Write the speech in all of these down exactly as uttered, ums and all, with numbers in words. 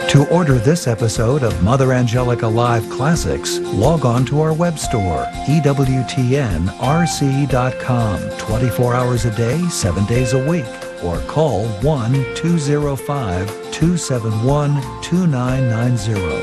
To order this episode of Mother Angelica Live Classics, log on to our web store, E W T N R C dot com, twenty-four hours a day, seven days a week, or call one two zero five, two seven one, two nine nine zero.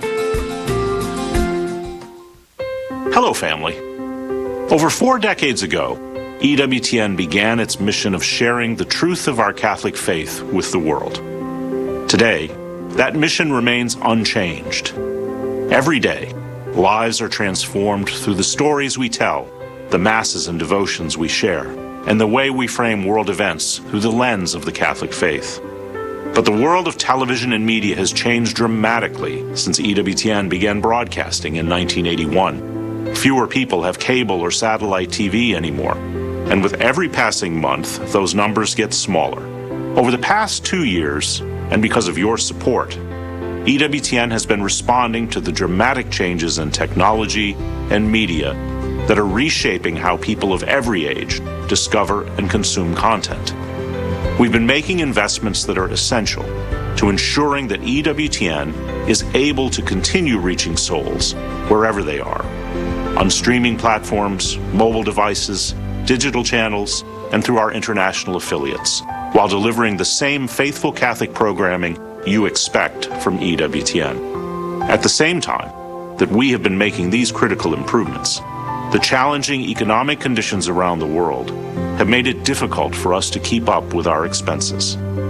Hello, family. Over four decades ago, E W T N began its mission of sharing the truth of our Catholic faith with the world. Today, that mission remains unchanged. Every day, lives are transformed through the stories we tell, the masses and devotions we share, and the way we frame world events through the lens of the Catholic faith. But the world of television and media has changed dramatically since E W T N began broadcasting in nineteen eighty-one. Fewer people have cable or satellite T V anymore, and with every passing month, those numbers get smaller. Over the past two years, and because of your support, E W T N has been responding to the dramatic changes in technology and media that are reshaping how people of every age discover and consume content. We've been making investments that are essential to ensuring that E W T N is able to continue reaching souls wherever they are, on streaming platforms, mobile devices, digital channels, and through our international affiliates, while delivering the same faithful Catholic programming you expect from E W T N. At the same time that we have been making these critical improvements, the challenging economic conditions around the world have made it difficult for us to keep up with our expenses.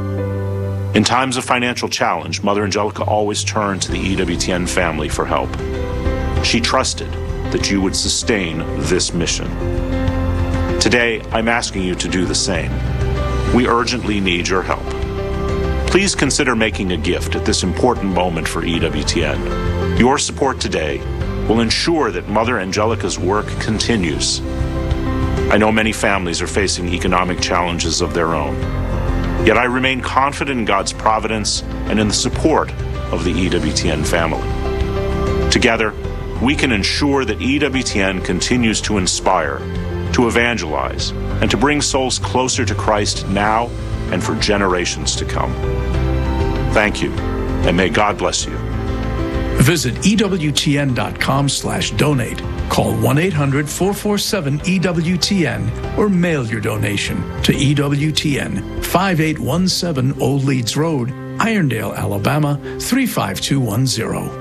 In times of financial challenge, Mother Angelica always turned to the E W T N family for help. She trusted that you would sustain this mission. Today, I'm asking you to do the same. We urgently need your help. Please consider making a gift at this important moment for E W T N. Your support today will ensure that Mother Angelica's work continues. I know many families are facing economic challenges of their own, yet I remain confident in God's providence and in the support of the E W T N family. Together, we can ensure that E W T N continues to inspire, to evangelize, and to bring souls closer to Christ now and for generations to come. Thank you, and may God bless you. Visit E W T N dot com slash donate. Call one eight hundred, four four seven, E W T N or mail your donation to E W T N, five eight one seven Old Leeds Road, Irondale, Alabama, three five two one zero.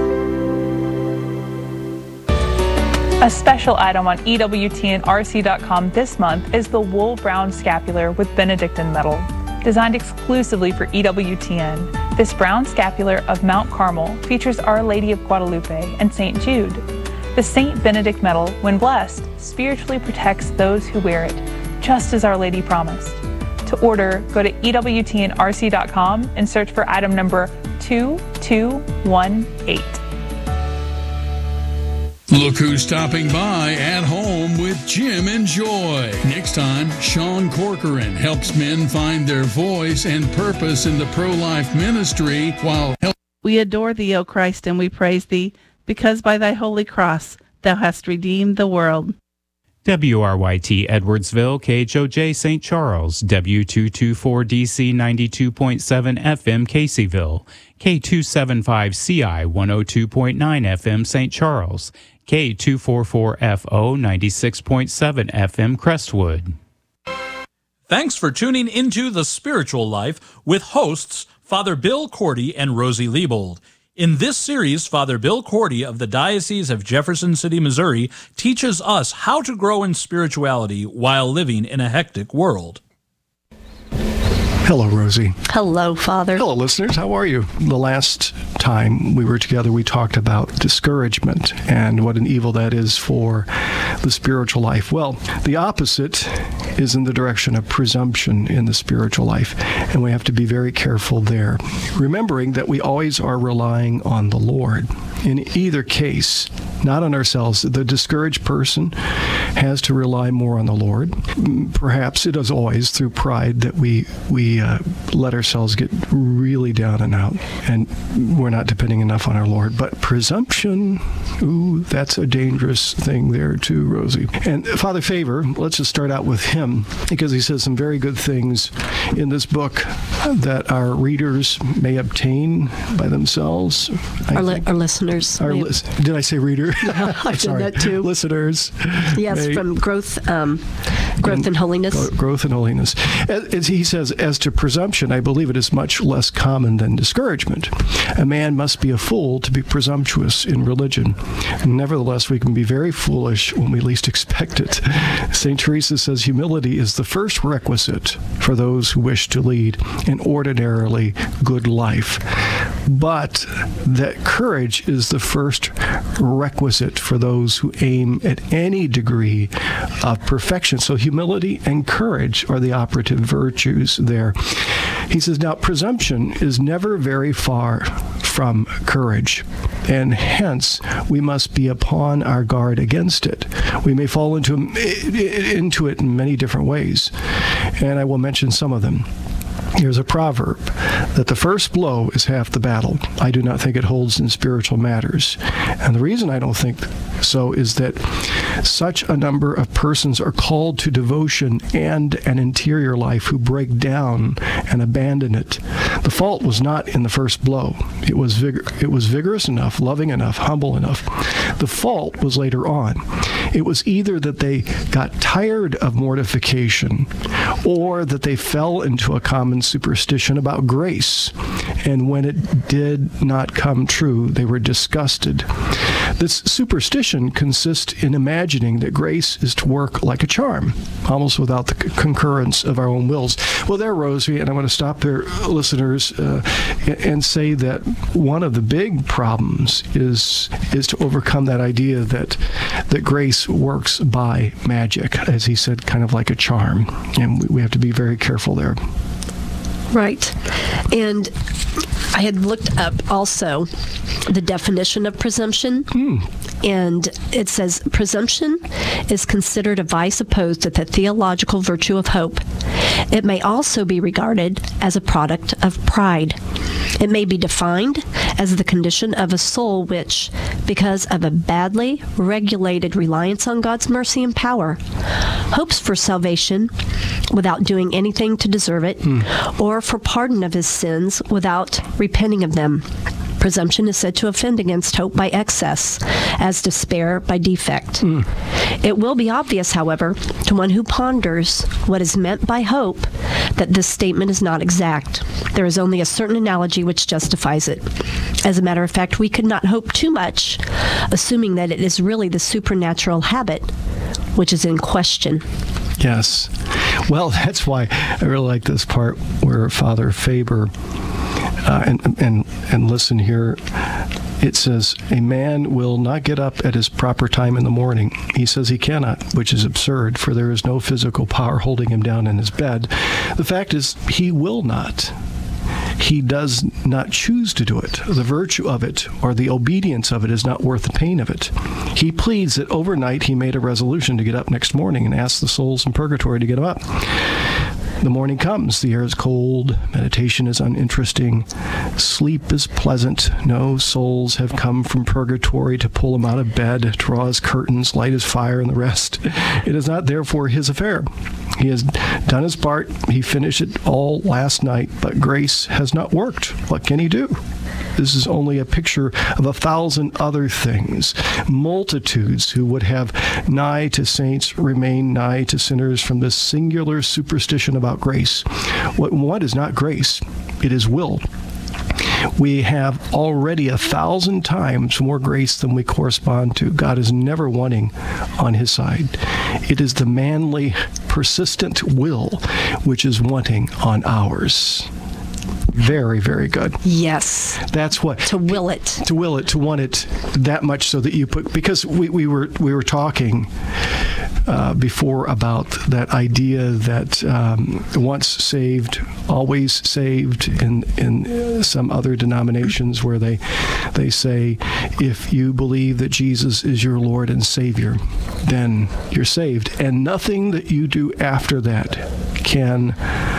A special item on E W T N R C dot com this month is the Wool Brown Scapular with Benedictine metal. Designed exclusively for E W T N, this brown scapular of Mount Carmel features Our Lady of Guadalupe and Saint Jude. The Saint Benedict medal, when blessed, spiritually protects those who wear it, just as Our Lady promised. To order, go to E W T N R C dot com and search for item number two two one eight. Look who's stopping by at home with Jim and Joy. Next time, Sean Corcoran helps men find their voice and purpose in the pro-life ministry while helping. We adore thee, O Christ, and we praise thee, because by thy holy cross thou hast redeemed the world. W R Y T Edwardsville, K H O J Saint Charles, W two twenty-four D C ninety-two point seven F M Caseyville, K two seventy-five C I one oh two point nine F M Saint Charles, K two forty-four F O ninety-six point seven F M Crestwood. Thanks for tuning into The Spiritual Life with hosts Father Bill Cordy and Rosie Liebold. In this series, Father Bill Cordy of the Diocese of Jefferson City, Missouri, teaches us how to grow in spirituality while living in a hectic world. Hello, Rosie. Hello, Father. Hello, listeners. How are you? The last time we were together, we talked about discouragement and what an evil that is for the spiritual life. Well, the opposite is in the direction of presumption in the spiritual life, and we have to be very careful there, remembering that we always are relying on the Lord. in either case, not on ourselves. The discouraged person has to rely more on the Lord. Perhaps it is always through pride that we we uh, let ourselves get really down and out, and we're not depending enough on our Lord. But presumption, ooh, that's a dangerous thing there too, Rosie. And Father Faber, let's just start out with him, because he says some very good things in this book that our readers may obtain by themselves. Our, li- our listeners. Our li- did I say reader? Yeah, I've done that too. Listeners. Yes, may, from growth, um, growth and, and holiness. Growth and holiness. As, as he says, as to presumption, I believe it is much less common than discouragement. A man must be a fool to be presumptuous in religion. Nevertheless, we can be very foolish when we least expect it. Saint Teresa says humility is the first requisite for those who wish to lead an ordinarily good life, but that courage is the first requisite for those who aim at any degree of perfection. So humility and courage are the operative virtues there. He says, now, presumption is never very far from courage, and hence we must be upon our guard against it. We may fall into, into it in many different ways, and I will mention some of them. Here's a proverb that the first blow is half the battle. I do not think it holds in spiritual matters. And the reason I don't think so is that such a number of persons are called to devotion and an interior life who break down and abandon it. The fault was not in the first blow. It was vigor- it was vigorous enough, loving enough, humble enough. The fault was later on. It was either that they got tired of mortification or that they fell into a common superstition about grace. And when it did not come true, they were disgusted. This superstition consists in imagining that grace is to work like a charm, almost without the c- concurrence of our own wills. Well, there, Rosie, and I want to stop there, listeners, uh, and say that one of the big problems is is to overcome that idea that that grace works by magic, as he said, kind of like a charm. And we, we have to be very careful there. Right. And I had looked up also the definition of presumption. Mm. And it says, presumption is considered a vice opposed to the theological virtue of hope. It may also be regarded as a product of pride. It may be defined as the condition of a soul which, because of a badly regulated reliance on God's mercy and power, hopes for salvation without doing anything to deserve it, mm. or for pardon of his sins without repenting of them. Presumption is said to offend against hope by excess, as despair by defect. Mm. It will be obvious, however, to one who ponders what is meant by hope, that this statement is not exact. There is only a certain analogy which justifies it. As a matter of fact, we could not hope too much, assuming that it is really the supernatural habit which is in question. Yes. Well, that's why I really like this part where Father Faber, uh, and, and, and listen here, it says, a man will not get up at his proper time in the morning. He says he cannot, which is absurd, for there is no physical power holding him down in his bed. The fact is, he will not. He does not choose to do it. The virtue of it or the obedience of it is not worth the pain of it. He pleads that overnight he made a resolution to get up next morning and ask the souls in purgatory to get him up. The morning comes. The air is cold. Meditation is uninteresting. Sleep is pleasant. No souls have come from purgatory to pull him out of bed, draw his curtains, light his fire, and the rest. It is not therefore his affair. He has done his part. He finished it all last night, but grace has not worked. What can he do? This is only a picture of a thousand other things. Multitudes who would have nigh to saints remain nigh to sinners from this singular superstition about grace. What, what is not grace? It is will. We have already a thousand times more grace than we correspond to. God is never wanting on his side. It is the manly, persistent will which is wanting on ours. Very, very good. Yes. That's what. To will it. To will it, to want it that much so that you put, because we, we were we were talking uh, before about that idea that um, once saved, always saved in, in some other denominations where they, they say, if you believe that Jesus is your Lord and Savior, then you're saved. And nothing that you do after that can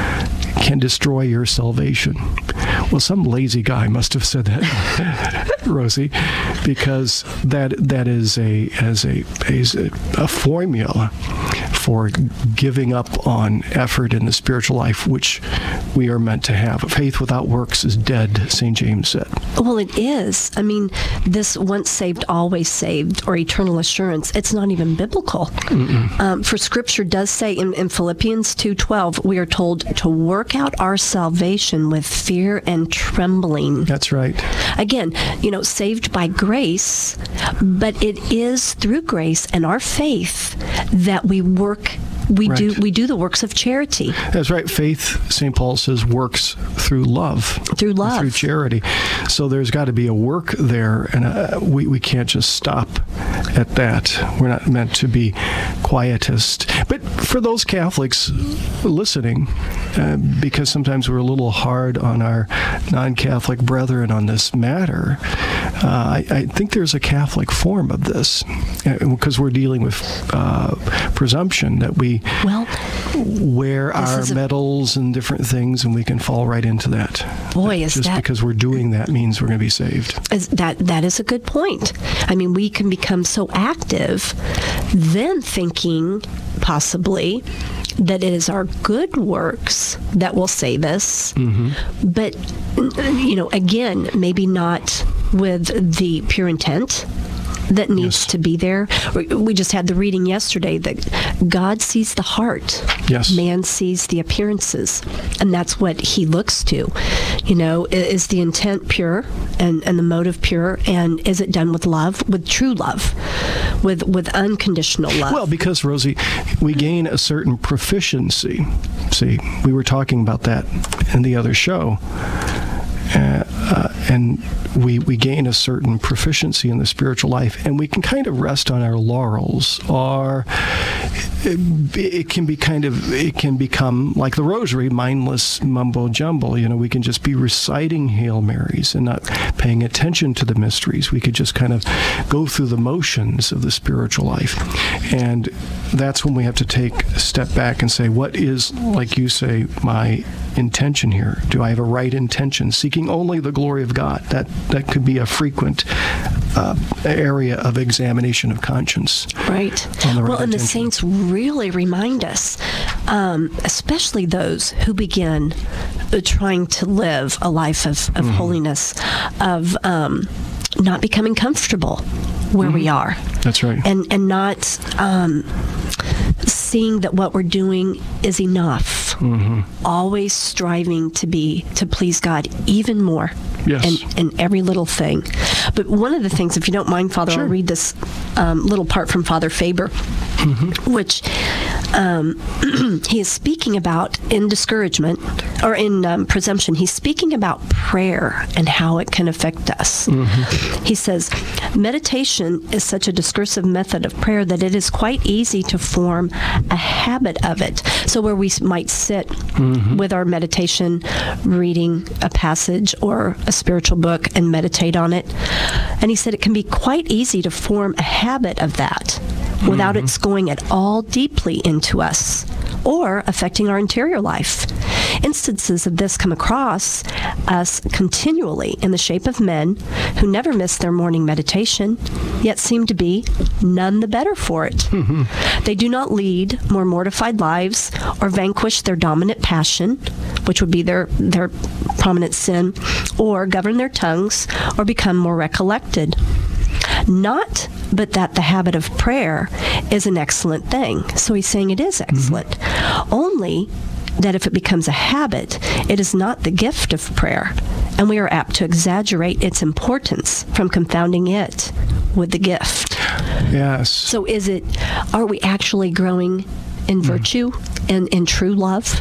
can destroy your salvation. Well, some lazy guy must have said that, Rosie, because that that is a as a, as a a formula for giving up on effort in the spiritual life, which we are meant to have. Faith without works is dead, Saint James said. Well, it is. I mean, this once saved, always saved, or eternal assurance, it's not even biblical. Um, for Scripture does say in, in Philippians two twelve, we are told to work out our salvation with fear and trembling. That's right. Again, you know, saved by grace, but it is through grace and our faith that we work. We Right. do we do the works of charity. That's right. Faith, Saint Paul says, works through love. Through love. Through charity. So there's got to be a work there, and uh, we, we can't just stop at that. We're not meant to be quietist. But for those Catholics listening, uh, because sometimes we're a little hard on our non-Catholic brethren on this matter, uh, I, I think there's a Catholic form of this, because we're dealing with uh, presumption that we Well, wear our is a- medals and different things, and we can fall right into that. Boy, is Just that- because we're doing that means we're going to be saved. Is that that is a good point. I mean, we can become so active, then thinking possibly that it is our good works that will save us. Mm-hmm. But you know, again, maybe not with the pure intent that needs Yes. to be there. We- We just had the reading yesterday that God sees the heart. Yes. Man sees the appearances, and that's what he looks to. You know, i- is the intent pure and, and the motive pure, and is it done with love, with true love, with with unconditional love? Well, because, Rosie, we gain a certain proficiency. See, we were talking about that in the other show. Uh, uh, and we we gain a certain proficiency in the spiritual life, and we can kind of rest on our laurels, or it, it can be kind of it can become like the Rosary, mindless mumbo jumbo. You know, we can just be reciting Hail Marys and not paying attention to the mysteries. We could just kind of go through the motions of the spiritual life, and that's when we have to take a step back and say, what is, like you say, my intention here? Do I have a right intention? Seeking only the glory of God. That that could be a frequent uh, area of examination of conscience. Right. On the right Well, and the intention. saints really remind us, um, especially those who begin uh, trying to live a life of, of Mm-hmm. holiness, of um, not becoming comfortable where we are. That's right. And, and not um, seeing that what we're doing is enough. Mm-hmm. Always striving to be, to please God even more. Yes. In, in every little thing. But one of the things, if you don't mind, Father, Sure. I'll read this um, little part from Father Faber, Mm-hmm. which um, he is speaking about in discouragement, or in um, presumption. He's speaking about prayer and how it can affect us. Mm-hmm. He says, meditation is such a discursive method of prayer that it is quite easy to form a habit of it. So where we might sit Mm-hmm. with our meditation, reading a passage or a spiritual book and meditate on it. And he said it can be quite easy to form a habit of that without Mm-hmm. it's going at all deeply into us or affecting our interior life. Instances of this come across us continually in the shape of men who never miss their morning meditation, yet seem to be none the better for it. Mm-hmm. They do not lead more mortified lives or vanquish their dominant passion, which would be their, their prominent sin, or govern their tongues, or become more recollected. Not but that the habit of prayer is an excellent thing. So he's saying it is excellent. Mm-hmm. Only that if it becomes a habit, it is not the gift of prayer, and we are apt to exaggerate its importance from confounding it with the gift. Yes. So is it, are we actually growing in virtue and in true love?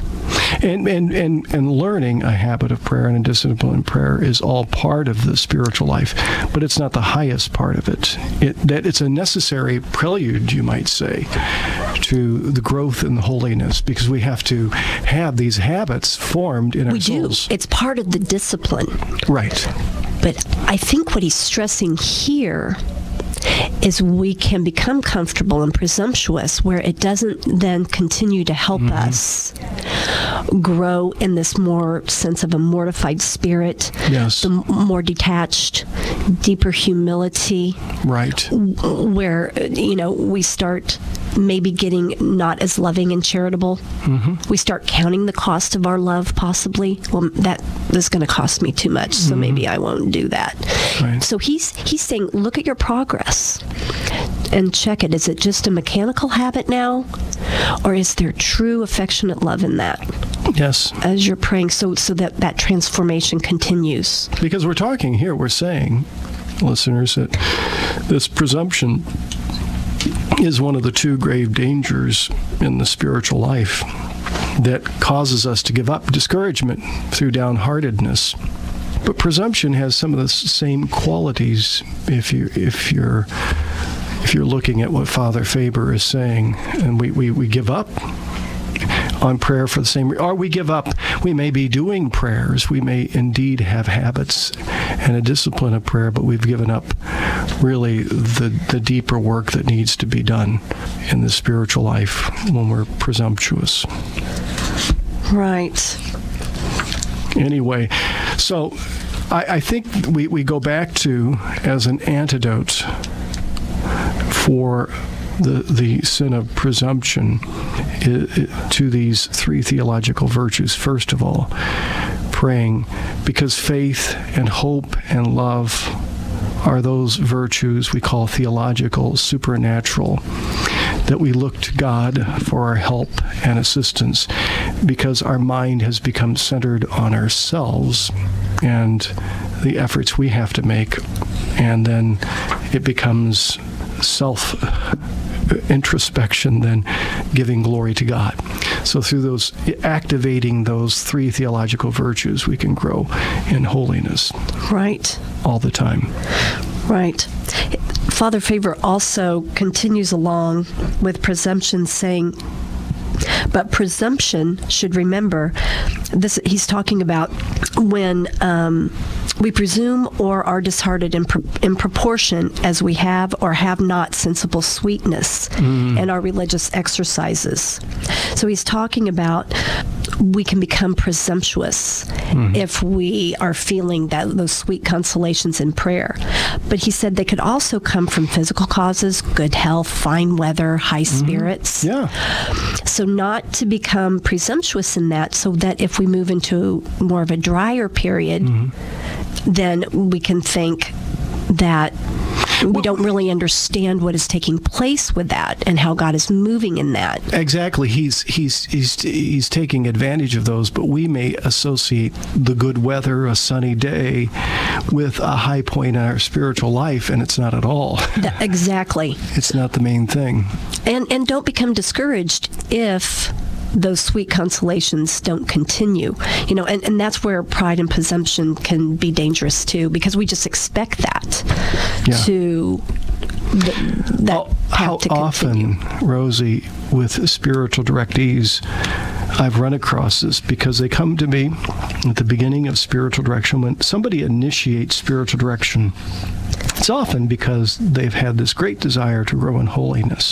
And, and, and, and learning a habit of prayer and a discipline in prayer is all part of the spiritual life, but it's not the highest part of it. It that it's a necessary prelude, you might say, to the growth in the holiness, because we have to have these habits formed in our we souls. do. It's part of the discipline. Right. But I think what he's stressing here is we can become comfortable and presumptuous, where it doesn't then continue to help mm-hmm. us grow in this more sense of a mortified spirit, yes. the more detached, deeper humility. Right. Where, you know, we start maybe getting not as loving and charitable. Mm-hmm. We start counting the cost of our love, possibly. Well, that is going to cost me too much, so mm-hmm. maybe I won't do that. Right. So he's he's saying, look at your progress and check it. Is it just a mechanical habit now, or is there true affectionate love in that? Yes. As you're praying, so so that that transformation continues. Because we're talking here, we're saying, listeners, that this presumption is one of the two grave dangers in the spiritual life that causes us to give up discouragement through downheartedness. But presumption has some of the same qualities if you if you're if you're looking at what Father Faber is saying, and we, we, we give up on prayer for the same reason. Or we give up, we may be doing prayers, we may indeed have habits and a discipline of prayer, but we've given up really the, the deeper work that needs to be done in the spiritual life when we're presumptuous. Right. Anyway, so I, I think we, we go back to, as an antidote for the the sin of presumption, it, it, to these three theological virtues. First of all, praying, because faith and hope and love are those virtues we call theological, supernatural, that we look to God for our help and assistance, because our mind has become centered on ourselves and the efforts we have to make, and then it becomes self introspection, then giving glory to God. So through those, activating those three theological virtues, we can grow in holiness. Right. All the time. Right. Father Faber also continues along with presumption, saying, but presumption should remember, this he's talking about when um, we presume or are disheartened in, pro- in proportion as we have or have not sensible sweetness mm. in our religious exercises. So he's talking about we can become presumptuous mm. if we are feeling that those sweet consolations in prayer. But he said they could also come from physical causes, good health, fine weather, high mm. spirits. Yeah. So not to become presumptuous in that, so that if we move into more of a drier period, mm. then we can think that we don't really understand what is taking place with that and how God is moving in that. Exactly. He's he's he's he's taking advantage of those, but we may associate the good weather, a sunny day, with a high point in our spiritual life, and it's not at all. That, exactly. It's not the main thing. And and don't become discouraged if those sweet consolations don't continue. You know, and, and that's where pride and presumption can be dangerous too, because we just expect that yeah. to th- that how, to how often, Rosie, with spiritual directees, I've run across this, because they come to me at the beginning of spiritual direction. When somebody initiates spiritual direction, it's often because they've had this great desire to grow in holiness.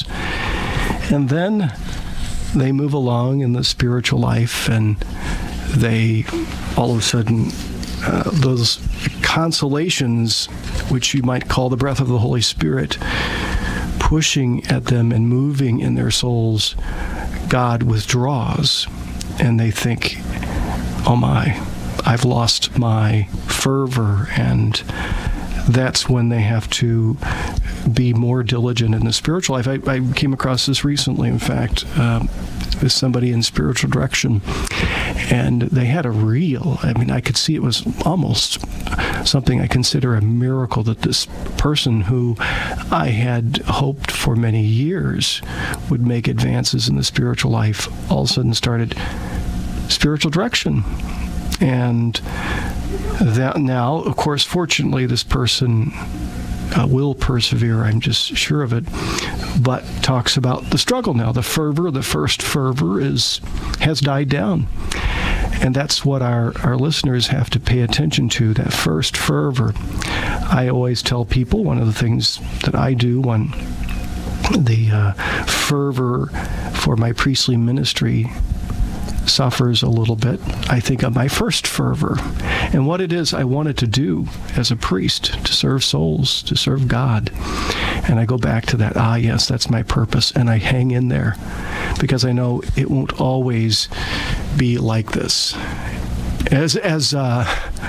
And then they move along in the spiritual life, and they, all of a sudden, uh, those consolations, which you might call the breath of the Holy Spirit, pushing at them and moving in their souls, God withdraws, and they think, oh my, I've lost my fervor, and that's when they have to be more diligent in the spiritual life. I, I came across this recently, in fact, um, with somebody in spiritual direction, and they had a real, I mean, I could see it was almost something I consider a miracle, that this person who I had hoped for many years would make advances in the spiritual life all of a sudden started spiritual direction. And that now, of course, fortunately, this person uh, will persevere, I'm just sure of it, but talks about the struggle now. The fervor, the first fervor is has died down. And that's what our, our listeners have to pay attention to, that first fervor. I always tell people, one of the things that I do when the uh, fervor for my priestly ministry suffers a little bit, I think of my first fervor and what it is I wanted to do as a priest, to serve souls, to serve God. And I go back to that, ah, yes, that's my purpose, and I hang in there because I know it won't always be like this. As as uh,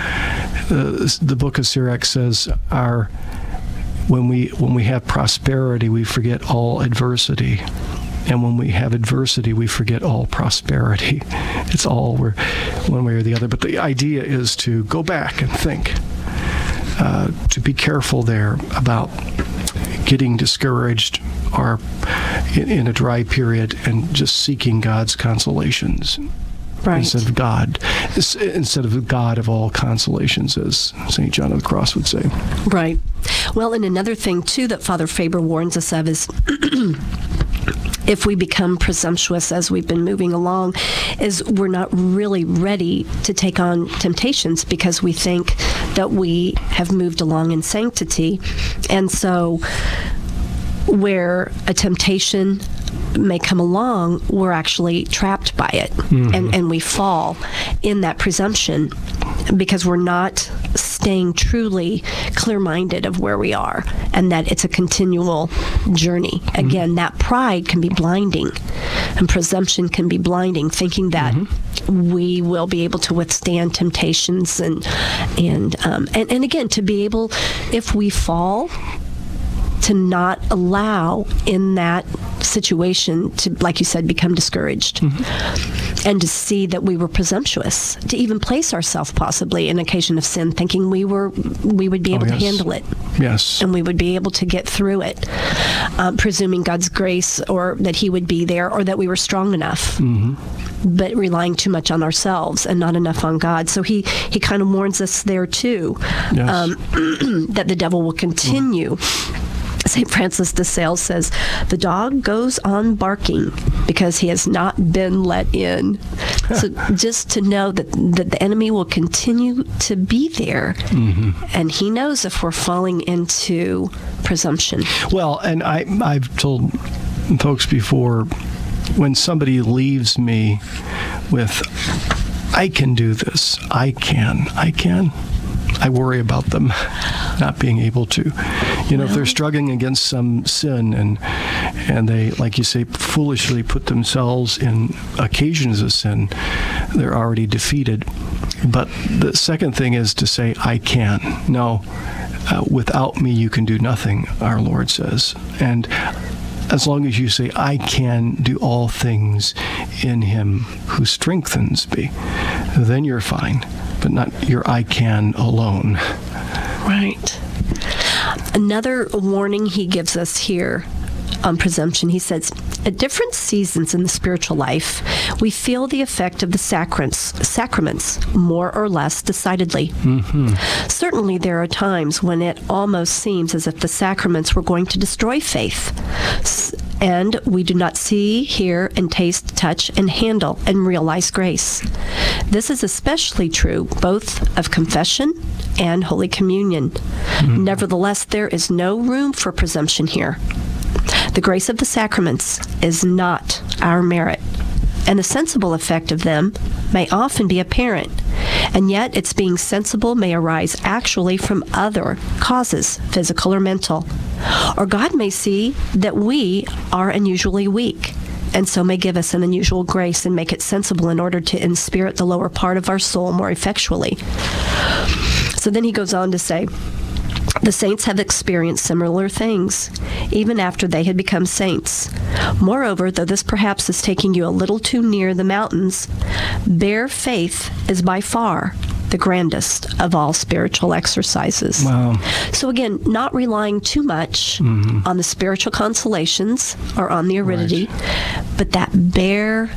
the, the book of Sirach says, our when we when we have prosperity, we forget all adversity. And when we have adversity, we forget all prosperity. It's all we're one way or the other. But the idea is to go back and think, uh, to be careful there about getting discouraged or in, in a dry period and just seeking God's consolations. Right. Instead of God, instead of the God of all consolations, as Saint John of the Cross would say. Right. Well, and another thing, too, that Father Faber warns us of is if we become presumptuous as we've been moving along, is we're not really ready to take on temptations because we think that we have moved along in sanctity. And so where a temptation may come along, we're actually trapped by it, mm-hmm. and, and we fall in that presumption because we're not staying truly clear-minded of where we are, and that it's a continual journey. Mm-hmm. Again, that pride can be blinding, and presumption can be blinding, thinking that mm-hmm. we will be able to withstand temptations, and and, um, and and again, to be able, if we fall, to not allow in that situation to, like you said, become discouraged, mm-hmm. and to see that we were presumptuous, to even place ourselves possibly in occasion of sin, thinking we were we would be able oh, yes. to handle it, yes, and we would be able to get through it, um, presuming God's grace, or that He would be there, or that we were strong enough. Mm-hmm. But relying too much on ourselves and not enough on God. So he, he kind of warns us there too, yes. um, that the devil will continue. Mm. Saint Francis de Sales says, the dog goes on barking because he has not been let in. So just to know that, that the enemy will continue to be there, mm-hmm. and he knows if we're falling into presumption. Well, and I, I've told folks before, when somebody leaves me with, I can do this, I can, I can, I worry about them not being able to. You know, well, if they're struggling against some sin and and they, like you say, foolishly put themselves in occasions of sin, they're already defeated. But the second thing is to say, I can. No, uh, without me you can do nothing, our Lord says. And as long as you say, I can do all things in Him who strengthens me, then you're fine. But not your I can alone. Right. Another warning he gives us here on presumption, he says, at different seasons in the spiritual life, we feel the effect of the sacraments, sacraments more or less decidedly. Mm-hmm. Certainly there are times when it almost seems as if the sacraments were going to destroy faith, and we do not see, hear, and taste, touch, and handle, and realize grace. This is especially true both of confession and Holy Communion. Mm-hmm. Nevertheless, there is no room for presumption here. The grace of the sacraments is not our merit, and the sensible effect of them may often be apparent, and yet its being sensible may arise actually from other causes, physical or mental. Or God may see that we are unusually weak, and so may give us an unusual grace and make it sensible in order to inspirit the lower part of our soul more effectually. So then he goes on to say, the saints have experienced similar things, even after they had become saints. Moreover, though this perhaps is taking you a little too near the mountains, bare faith is by far the grandest of all spiritual exercises. Wow. So again, not relying too much mm-hmm. on the spiritual consolations or on the aridity, right. but that bare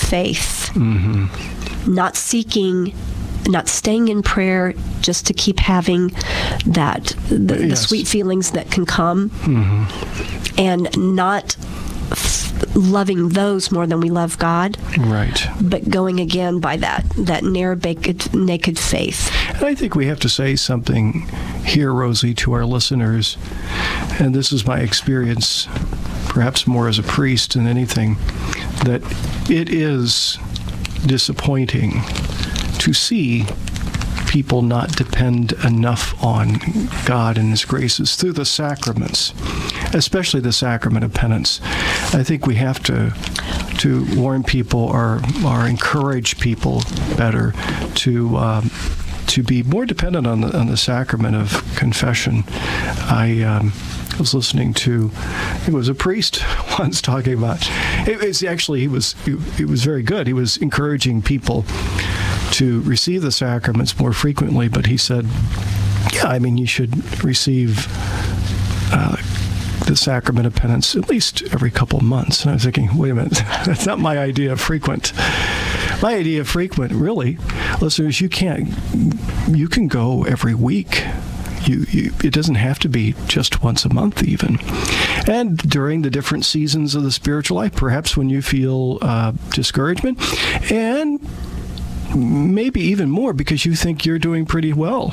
faith, Mm-hmm. not seeking, not staying in prayer just to keep having that the, the Yes. sweet feelings that can come, Mm-hmm. and not f- loving those more than we love God, Right. but going again by that that narrow, naked, naked faith. And I think we have to say something here, Rosie, to our listeners, and this is my experience, perhaps more as a priest than anything, that it is disappointing to see people not depend enough on God and His graces through the sacraments, especially the sacrament of penance. I think we have to to warn people or or encourage people better to um, to be more dependent on the on the sacrament of confession. I um, was listening to, it was a priest once talking about. It was actually he was it was very good. He was encouraging people to receive the sacraments more frequently, but he said, yeah, I mean, you should receive uh, the sacrament of penance at least every couple of months. And I was thinking, wait a minute, that's not my idea of frequent. My idea of frequent, really, listeners, you can't, you can go every week. You, you, it doesn't have to be just once a month even. And during the different seasons of the spiritual life, perhaps when you feel uh, discouragement, and maybe even more because you think you're doing pretty well,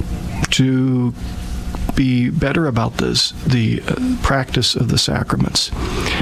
to be better about this, the uh, practice of the sacraments,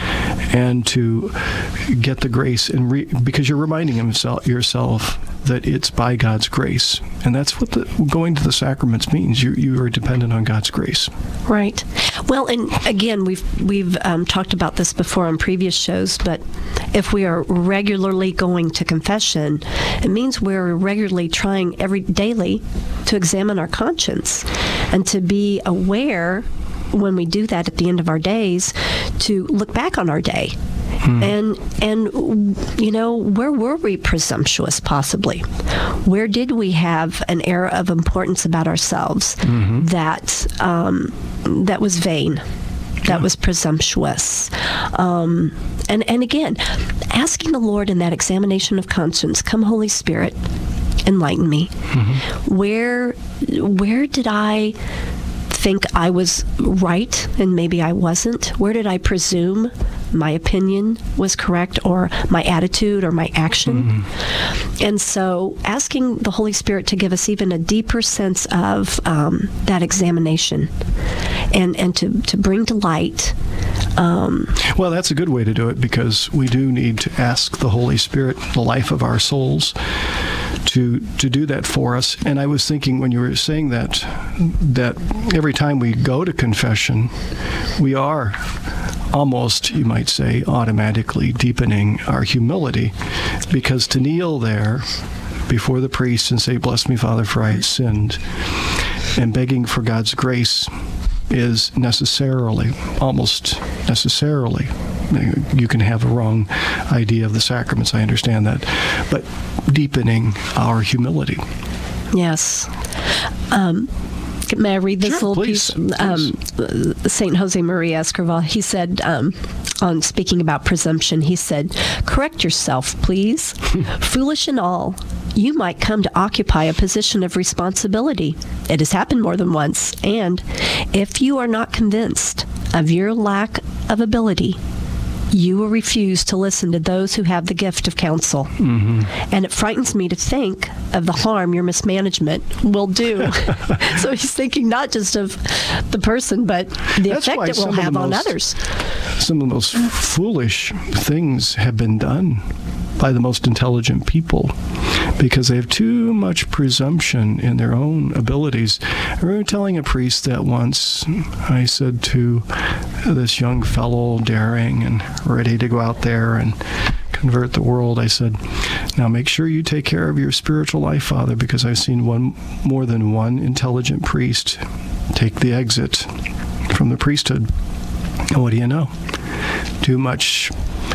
and to get the grace, and re- because you're reminding himself, yourself that it's by God's grace. And that's what the, going to the sacraments means. You you are dependent on God's grace. Right. Well, and again, we've we've um, talked about this before on previous shows, but if we are regularly going to confession, it means we're regularly trying every daily to examine our conscience and to be aware when we do that at the end of our days to look back on our day. Hmm. And, and you know, where were we presumptuous, possibly? Where did we have an air of importance about ourselves mm-hmm. that um, that was vain, that yeah. was presumptuous? Um, and, and again, asking the Lord in that examination of conscience, come Holy Spirit, enlighten me. Mm-hmm. Where, where did I think I was right and maybe I wasn't? Where did I presume my opinion was correct, or my attitude or my action? Mm-hmm. And so asking the Holy Spirit to give us even a deeper sense of um, that examination and, and to, to bring to light. Um, well, that's a good way to do it, because we do need to ask the Holy Spirit, the life of our souls, to to do that for us. And I was thinking when you were saying that, that every time we go to confession, we are almost, you might say, automatically deepening our humility, because to kneel there before the priest and say, "Bless me, Father, for I have sinned," and begging for God's grace is necessarily, almost necessarily, you can have a wrong idea of the sacraments, I understand that, but deepening our humility. Yes. Um, may I read this sure, little please, piece? Um, Saint Jose Maria Escrivá, he said, um, on speaking about presumption, he said, "Correct yourself, please. Foolish and all, you might come to occupy a position of responsibility. It has happened more than once, and if you are not convinced of your lack of ability, you will refuse to listen to those who have the gift of counsel. Mm-hmm. And it frightens me to think of the harm your mismanagement will do." So he's thinking not just of the person, but the That's effect it will have on most, others. Some of the most foolish things have been done by the most intelligent people, because they have too much presumption in their own abilities. I remember telling a priest that once. I said to this young fellow, daring and ready to go out there and convert the world, I said, "Now make sure you take care of your spiritual life, Father, because I've seen one more than one intelligent priest take the exit from the priesthood. And what do you know? Too much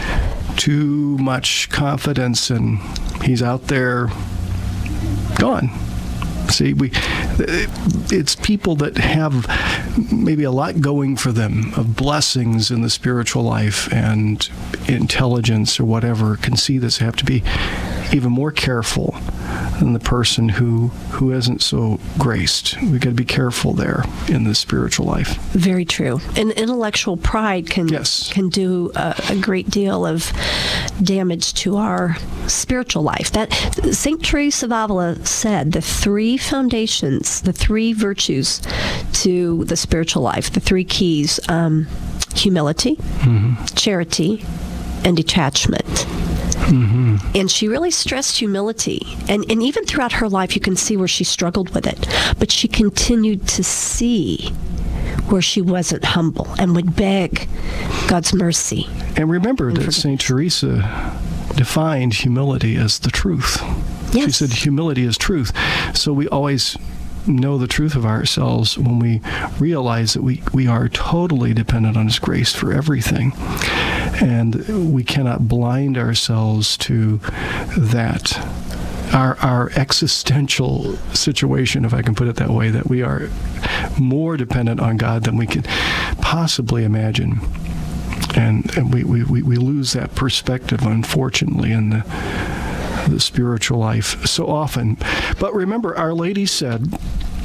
too much confidence, and he's out there gone." See, we it's people that have maybe a lot going for them of blessings in the spiritual life and intelligence or whatever can see this, have to be even more careful than the person who who isn't so graced. We got to be careful there in the spiritual life. Very true. And intellectual pride can yes. can do a, a great deal of damage to our spiritual life. That Saint Teresa of Avila said the three foundations, the three virtues to the spiritual life, the three keys: um, humility, mm-hmm. charity, and detachment. Mm-hmm. And she really stressed humility. And, and even throughout her life, you can see where she struggled with it. But she continued to see where she wasn't humble and would beg God's mercy. And remember and that Saint Teresa defined humility as the truth. Yes. She said humility is truth. So we always know the truth of ourselves when we realize that we, we are totally dependent on His grace for everything. And we cannot blind ourselves to that. Our, our existential situation, if I can put it that way, that we are more dependent on God than we can possibly imagine. And, and we, we, we lose that perspective, unfortunately, in the the spiritual life so often. But remember, Our Lady said,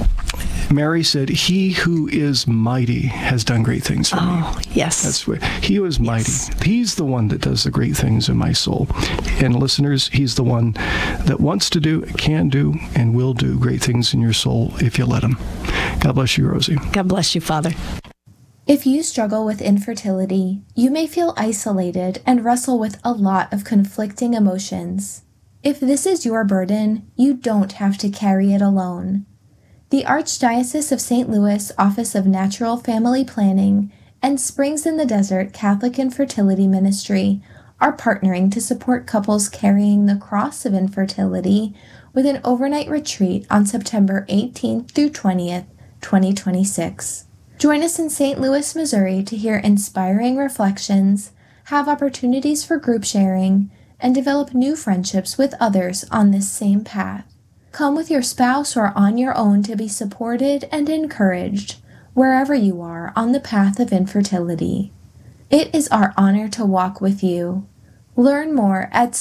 Mary said, "He who is mighty has done great things for oh, me." Yes. That's what, He who is mighty. Yes. He's the one that does the great things in my soul. And listeners, He's the one that wants to do, can do, and will do great things in your soul if you let Him. God bless you, Rosie. God bless you, Father. If you struggle with infertility, you may feel isolated and wrestle with a lot of conflicting emotions. If this is your burden, you don't have to carry it alone. The Archdiocese of Saint Louis Office of Natural Family Planning and Springs in the Desert Catholic Infertility Ministry are partnering to support couples carrying the cross of infertility with an overnight retreat on September eighteenth through twentieth, twenty twenty-six. Join us in Saint Louis, Missouri to hear inspiring reflections, have opportunities for group sharing, and develop new friendships with others on this same path. Come with your spouse or on your own to be supported and encouraged wherever you are on the path of infertility. It is our honor to walk with you. Learn more at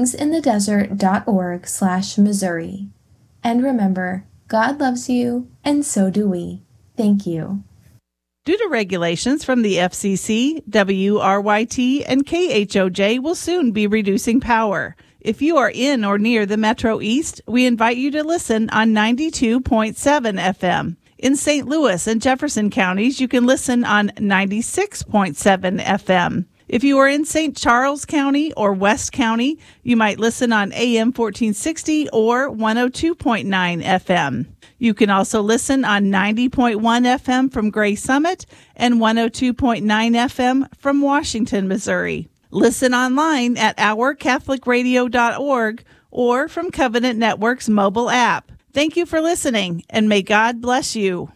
springsinthedesert.org slash Missouri. And remember, God loves you, and so do we. Thank you. Due to regulations from the F C C, W R Y T, and K H O J will soon be reducing power. If you are in or near the Metro East, we invite you to listen on ninety-two point seven F M. In Saint Louis and Jefferson counties, you can listen on ninety-six point seven F M. If you are in Saint Charles County or West County, you might listen on A M fourteen sixty or one oh two point nine F M. You can also listen on ninety point one F M from Gray Summit and one oh two point nine F M from Washington, Missouri. Listen online at our catholic radio dot org or from Covenant Network's mobile app. Thank you for listening, and may God bless you.